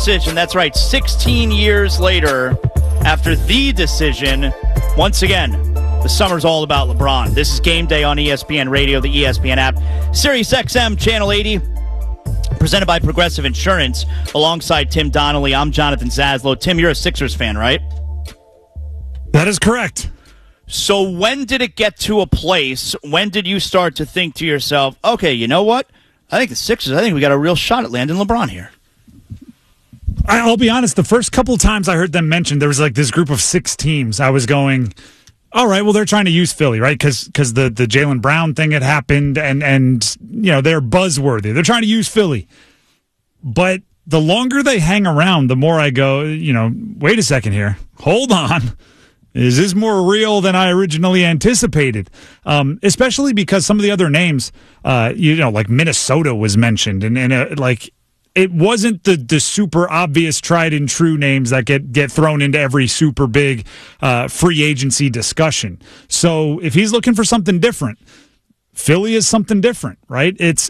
decision. That's right, 16 years later, after the decision, once again, the summer's all about LeBron. This is Game Day on ESPN Radio, the ESPN app, Sirius XM, Channel 80, presented by Progressive Insurance. Alongside Tim Donnelly, I'm Jonathan Zaslow. Tim, you're a Sixers fan, right? That is correct. So when did it get to a place, when did you start to think to yourself, okay, you know what? I think the Sixers, I think we got a real shot at landing LeBron here. I'll be honest, the first couple of times I heard them mentioned, there was like this group of 6 teams. I was going, all right, well, they're trying to use Philly, right? Because the Jaylen Brown thing had happened, and you know, they're buzzworthy. They're trying to use Philly. But the longer they hang around, the more I go, you know, wait a second here. Hold on. Is this more real than I originally anticipated? Especially because some of the other names, like Minnesota was mentioned, and like it wasn't the super obvious tried and true names that get thrown into every super big free agency discussion. So if he's looking for something different, Philly is something different, right? It's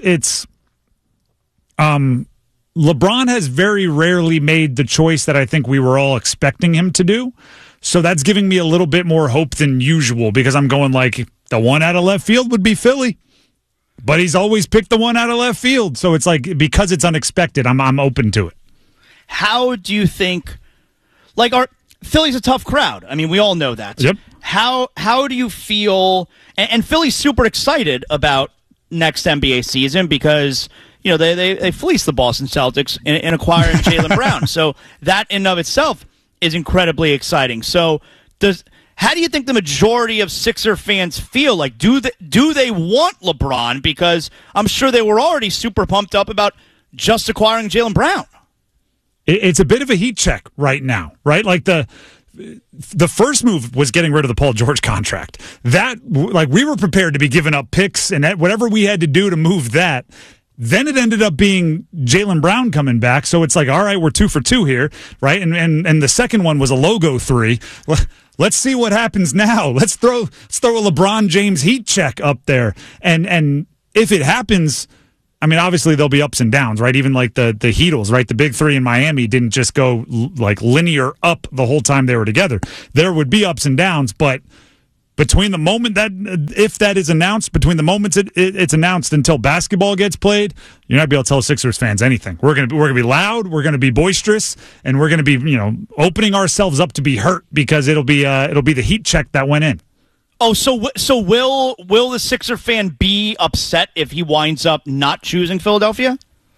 LeBron has very rarely made the choice that I think we were all expecting him to do. So that's giving me a little bit more hope than usual, because I'm going like the one out of left field would be Philly, but he's always picked the one out of left field. So it's like, because it's unexpected, I'm open to it. How do you think, like, Philly's a tough crowd. I mean, we all know that. Yep. How do you feel, and Philly's super excited about next NBA season because, you know, they fleeced the Boston Celtics in acquiring Jaylen Brown. So that in and of itself is incredibly exciting. So how do you think the majority of Sixer fans feel? Like, do they want LeBron? Because I'm sure they were already super pumped up about just acquiring Jaylen Brown. It's a bit of a heat check right now, right? Like the first move was getting rid of the Paul George contract. That, like, we were prepared to be giving up picks and whatever we had to do to move that. Then it ended up being Jaylen Brown coming back. So it's like, all right, we're 2 for 2 here, right? And the second one was a logo 3. Let's see what happens now. Let's throw a LeBron James heat check up there. And if it happens, I mean, obviously there'll be ups and downs, right? Even like the Heatles, right? The big 3 in Miami didn't just go like linear up the whole time they were together. There would be ups and downs, but between the moment that, if that is announced, between the moments it's announced until basketball gets played, you're not going to be able to tell Sixers fans anything. We're going to be loud, we're going to be boisterous, and we're going to be, you know, opening ourselves up to be hurt because it'll be the heat check that went in. Oh, so will the Sixer fan be upset if he winds up not choosing Philadelphia?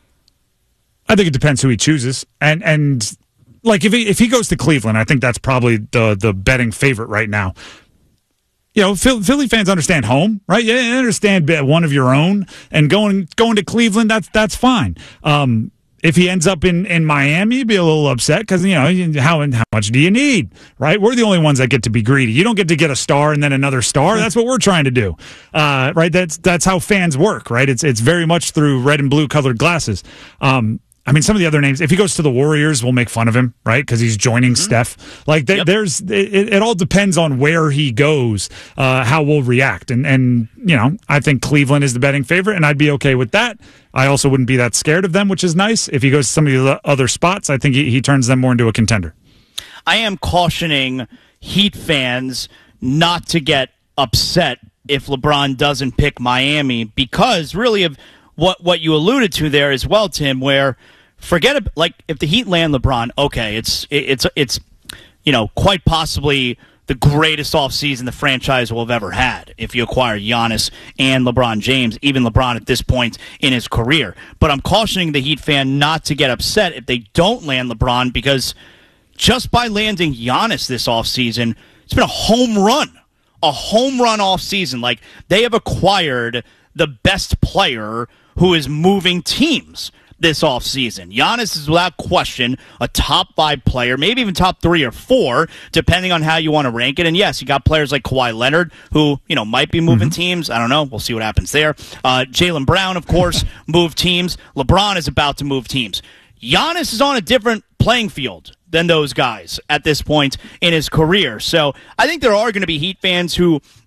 I think it depends who he chooses, and like if he goes to Cleveland, I think that's probably the betting favorite right now. You know, Philly fans understand home, right? You understand one of your own, and going to Cleveland, that's fine. If he ends up in Miami, be a little upset because, you know, how much do you need, right? We're the only ones that get to be greedy. You don't get to get a star and then another star. That's what we're trying to do, right? That's how fans work, right? It's very much through red and blue colored glasses. I mean, some of the other names, if he goes to the Warriors, we'll make fun of him, right? Because he's joining Steph. Like, it all depends on where he goes, how we'll react. And, you know, I think Cleveland is the betting favorite, and I'd be okay with that. I also wouldn't be that scared of them, which is nice. If he goes to some of the other spots, I think he turns them more into a contender. I am cautioning Heat fans not to get upset if LeBron doesn't pick Miami, because really of what you alluded to there as well, Tim, where forget it, like if the Heat land LeBron, okay, it's you know, quite possibly the greatest offseason the franchise will have ever had if you acquire Giannis and LeBron James, even LeBron at this point in his career. But I'm cautioning the Heat fan not to get upset if they don't land LeBron, because just by landing Giannis this offseason, it's been a home run offseason. Like, they have acquired the best player who is moving teams this offseason. Giannis is without question a top 5 player, maybe even top 3 or 4, depending on how you want to rank it. And yes, you got players like Kawhi Leonard, who, you know, might be moving teams. I don't know. We'll see what happens there. Jaylen Brown, of course, moved teams. LeBron is about to move teams. Giannis is on a different playing field than those guys at this point in his career. So I think there are going to be Heat fans who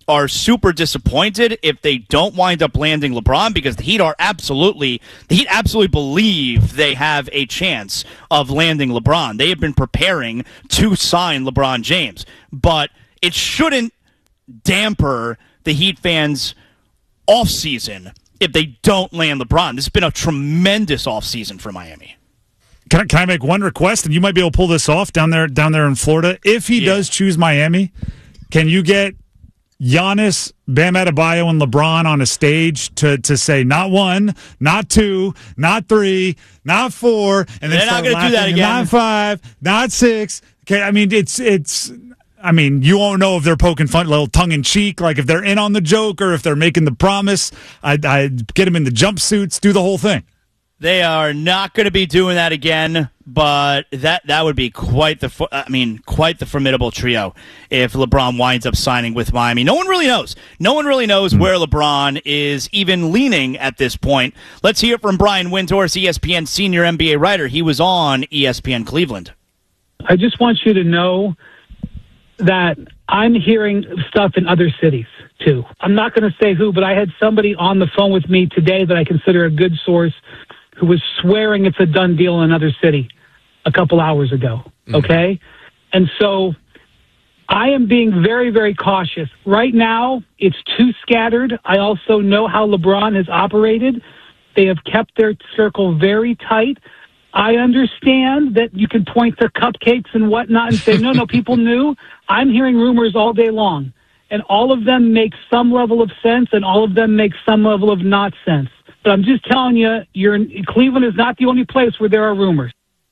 are super disappointed if they don't wind up landing LeBron, because the Heat absolutely believe they have a chance of landing LeBron. They have been preparing to sign LeBron James, but it shouldn't damper the Heat fans' offseason if they don't land LeBron. This has been a tremendous offseason for Miami. Can I make one request, and you might be able to pull this off down there in Florida? If he does choose Miami, can you get Giannis, Bam Adebayo, and LeBron on a stage to say not 1, not 2, not 3, not 4, and then they're not going to do that again. Not 5, not 6. Okay, I mean it's. I mean, you won't know if they're poking fun, a little tongue in cheek, like if they're in on the joke or if they're making the promise. I get them in the jumpsuits, do the whole thing. They are not going to be doing that again, but that would be quite the formidable trio if LeBron winds up signing with Miami. No one really knows. No one really knows where LeBron is even leaning at this point. Let's hear from Brian Windhorst, ESPN senior NBA writer. He was on ESPN Cleveland. I just want you to know that I'm hearing stuff in other cities, too. I'm not going to say who, but I had somebody on the phone with me today that I consider a good source who was swearing it's a done deal in another city a couple hours ago, okay? And so I am being very, very cautious. Right now, it's too scattered. I also know how LeBron has operated. They have kept their circle very tight. I understand that you can point to cupcakes and whatnot and say, no, people knew. I'm hearing rumors all day long, and all of them make some level of sense, and all of them make some level of not sense. But I'm just telling you, Cleveland is not the only place where there are rumors.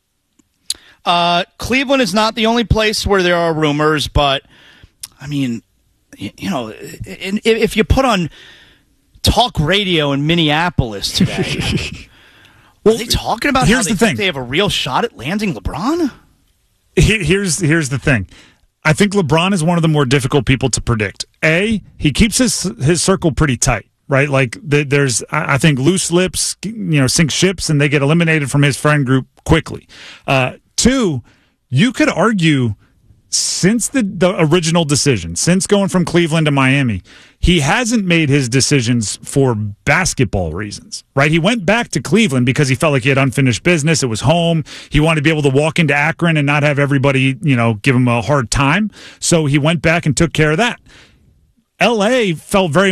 Cleveland is not the only place where there are rumors, but, I mean, you know, if you put on talk radio in Minneapolis today, are they talking about how they think they have a real shot at landing LeBron? Here's the thing. I think LeBron is one of the more difficult people to predict. A, he keeps his circle pretty tight, right? Like there's, I think, loose lips, sink ships, and they get eliminated from his friend group quickly. Two, you could argue since the original decision, since going from Cleveland to Miami, he hasn't made his decisions for basketball reasons, right? He went back to Cleveland because he felt like he had unfinished business. It was home. He wanted to be able to walk into Akron and not have everybody, give him a hard time. So he went back and took care of that. LA felt very